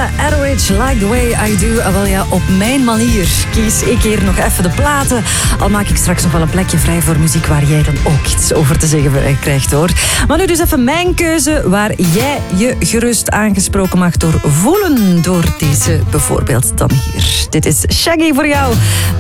Vanessa Etheridge, Like the Way I Do. Wel ja, op mijn manier kies ik hier nog even de platen. Al maak ik straks nog wel een plekje vrij voor muziek waar jij dan ook iets over te zeggen krijgt, hoor. Maar nu dus even mijn keuze waar jij je gerust aangesproken mag door voelen. Door deze bijvoorbeeld dan hier. Dit is Shaggy voor jou